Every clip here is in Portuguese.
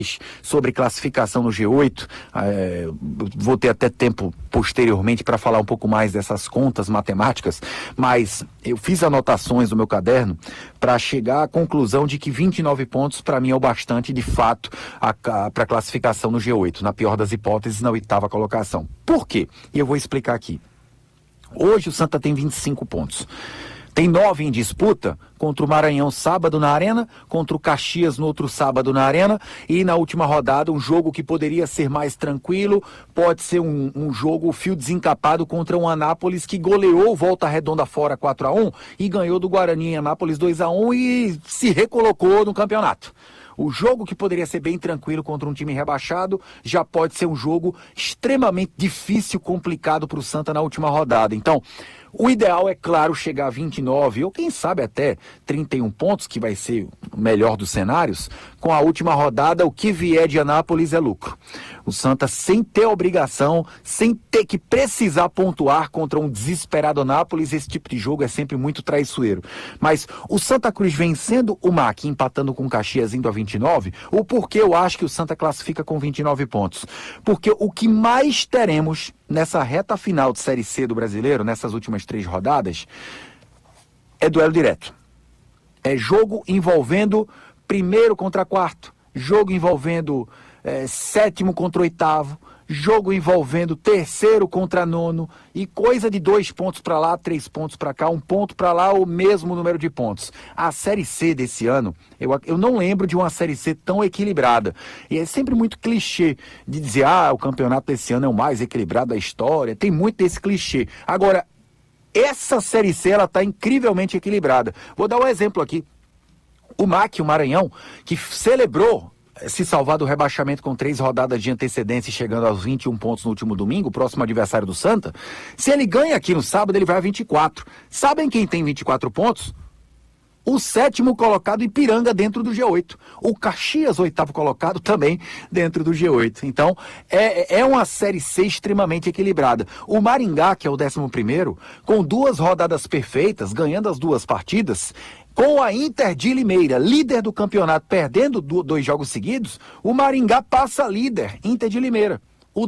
sobre classificação no G8, vou ter até tempo posteriormente para falar um pouco mais dessas contas matemáticas, mas eu fiz anotações no meu caderno para chegar à conclusão de que 29 pontos para mim é o bastante de fato para classificação no G8, na pior das hipóteses, na 8ª colocação. Por quê? E eu vou explicar aqui. Hoje o Santa tem 25 pontos. Tem 9 em disputa contra o Maranhão sábado na Arena, contra o Caxias no outro sábado na Arena e na última rodada um jogo que poderia ser mais tranquilo, pode ser um jogo fio desencapado contra um Anápolis que goleou Volta Redonda fora 4-1 e ganhou do Guarani em Anápolis 2-1 e se recolocou no campeonato. O jogo que poderia ser bem tranquilo contra um time rebaixado já pode ser um jogo extremamente difícil, complicado para o Santa na última rodada. Então, o ideal é, claro, chegar a 29 ou quem sabe até 31 pontos, que vai ser o melhor dos cenários. Com a última rodada, o que vier de Anápolis é lucro. O Santa, sem ter obrigação, sem ter que precisar pontuar contra um desesperado Anápolis, esse tipo de jogo é sempre muito traiçoeiro. Mas o Santa Cruz vencendo o MAC, empatando com o Caxias indo a 29, o porquê eu acho que o Santa classifica com 29 pontos? Porque o que mais teremos nessa reta final de Série C do Brasileiro, nessas últimas 3 rodadas, é duelo direto. É jogo envolvendo primeiro contra quarto, jogo envolvendo sétimo contra oitavo, jogo envolvendo terceiro contra nono e coisa de 2 pontos para lá, 3 pontos para cá, 1 ponto para lá, o mesmo número de pontos. A Série C desse ano, eu não lembro de uma Série C tão equilibrada. E é sempre muito clichê de dizer, o campeonato desse ano é o mais equilibrado da história. Tem muito desse clichê. Agora, essa Série C, ela está incrivelmente equilibrada. Vou dar um exemplo aqui. O MAC, o Maranhão, que celebrou se salvar do rebaixamento com 3 rodadas de antecedência e chegando aos 21 pontos no último domingo, o próximo adversário do Santa, se ele ganha aqui no sábado, ele vai a 24. Sabem quem tem 24 pontos? O 7º colocado, Ipiranga, dentro do G8. O Caxias, 8º colocado, também dentro do G8. Então, é uma Série C extremamente equilibrada. O Maringá, que é o 11º, com 2 rodadas perfeitas, ganhando as 2 partidas, com a Inter de Limeira, líder do campeonato, perdendo 2 jogos seguidos, o Maringá passa líder, Inter de Limeira. O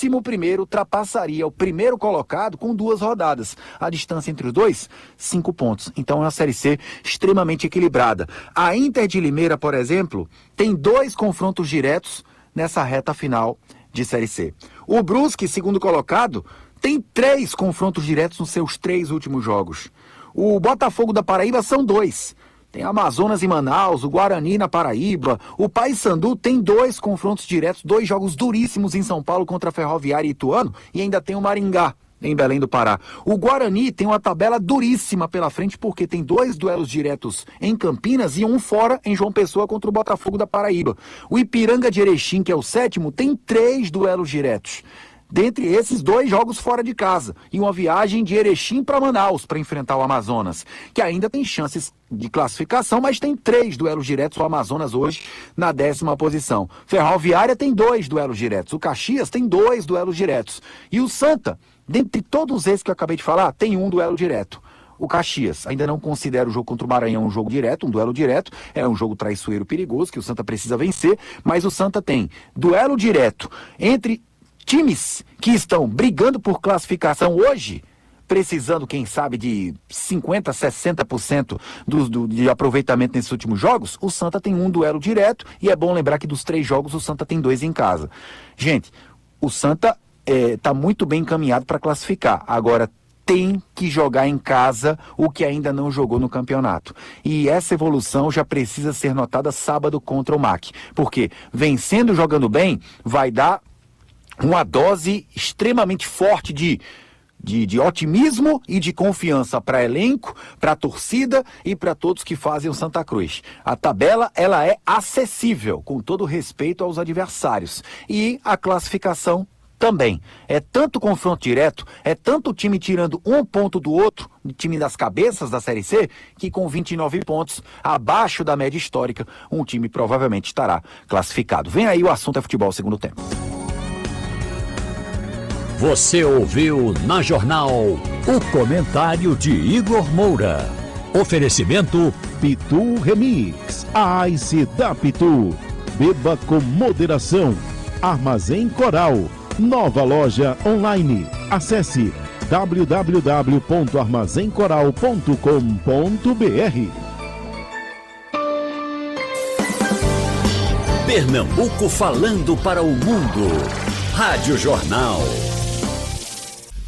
11º ultrapassaria o primeiro colocado com 2 rodadas. A distância entre os dois, 5 pontos. Então é uma Série C extremamente equilibrada. A Inter de Limeira, por exemplo, tem 2 confrontos diretos nessa reta final de Série C. O Brusque, segundo colocado, tem 3 confrontos diretos nos seus 3 últimos jogos. O Botafogo da Paraíba são 2. Tem Amazonas e Manaus, o Guarani na Paraíba. O Paysandu tem 2 confrontos diretos, 2 jogos duríssimos em São Paulo contra a Ferroviária e Ituano. E ainda tem o Maringá, em Belém do Pará. O Guarani tem uma tabela duríssima pela frente, porque tem 2 duelos diretos em Campinas e 1 fora em João Pessoa contra o Botafogo da Paraíba. O Ipiranga de Erechim, que é o 7º, tem 3 duelos diretos. Dentre esses, 2 jogos fora de casa e uma viagem de Erechim para Manaus para enfrentar o Amazonas, que ainda tem chances de classificação, mas tem 3 duelos diretos. O Amazonas hoje na 10ª posição. Ferroviária tem 2 duelos diretos. O Caxias tem 2 duelos diretos. E o Santa, dentre todos esses que eu acabei de falar, tem 1 duelo direto. O Caxias, ainda não considera o jogo contra o Maranhão um jogo direto, um duelo direto, é um jogo traiçoeiro perigoso que o Santa precisa vencer, mas o Santa tem duelo direto entre times que estão brigando por classificação hoje, precisando, quem sabe, de 50%, 60% de aproveitamento nesses últimos jogos, o Santa tem 1 duelo direto e é bom lembrar que dos 3 jogos o Santa tem 2 em casa. Gente, o Santa está muito bem encaminhado para classificar. Agora, tem que jogar em casa o que ainda não jogou no campeonato. E essa evolução já precisa ser notada sábado contra o MAC. Porque vencendo, jogando bem, vai dar uma dose extremamente forte de otimismo e de confiança para elenco, para a torcida e para todos que fazem o Santa Cruz. A tabela, ela é acessível, com todo respeito aos adversários. E a classificação também. É tanto confronto direto, é tanto time tirando 1 ponto do outro, do time das cabeças da Série C, que com 29 pontos, abaixo da média histórica, um time provavelmente estará classificado. Vem aí o assunto é futebol segundo tempo. Você ouviu na Jornal o comentário de Igor Moura. Oferecimento Pitu Remix, a Ice da Pitu. Beba com moderação. Armazém Coral, nova loja online. Acesse www.armazencoral.com.br. Pernambuco falando para o mundo. Rádio Jornal.